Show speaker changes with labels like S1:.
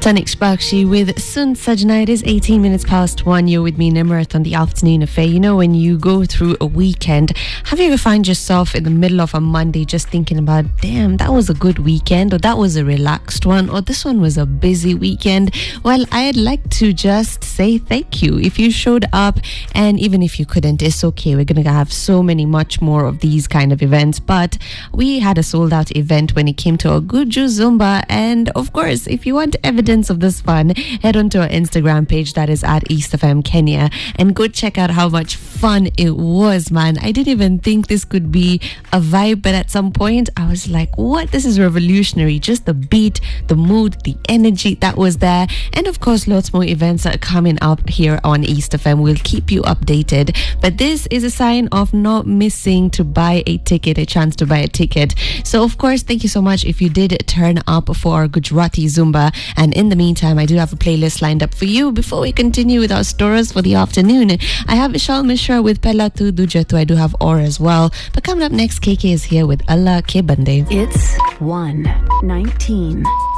S1: Tanik Bakshi with Sun Sajna. It is 18 minutes past 1. You're with me, Nimrat, on the afternoon affair. You know, when you go through a weekend, have you ever find yourself in the middle of a Monday just thinking about, damn, that was a good weekend, or that was a relaxed one, or this one was a busy weekend? Well, I'd like to just say thank you. If you showed up, and even if you couldn't, it's okay. We're going to have so much more of these kind of events. But we had a sold out event when it came to Oguju Zumba. And of course, if you want evidence of this fun, head on to our Instagram page, that is at East FM Kenya, and go check out how much fun it was, man. I didn't even think this could be a vibe, but at some point I was like, what? This is revolutionary. Just the beat, the mood, the energy that was there. And of course, lots more events are coming up here on East FM. We'll keep you updated, but this is a sign of not missing to buy a ticket, a chance to buy a ticket. So of course, thank you so much if you did turn up for our Gujarati Zumba. And in the meantime, I do have a playlist lined up for you. Before we continue with our stories for the afternoon, I have Vishal Mishra with Pella Tu Dujatu. I do have Aura as well. But coming up next, KK is here with Allah Ke Bande.
S2: It's 1:19.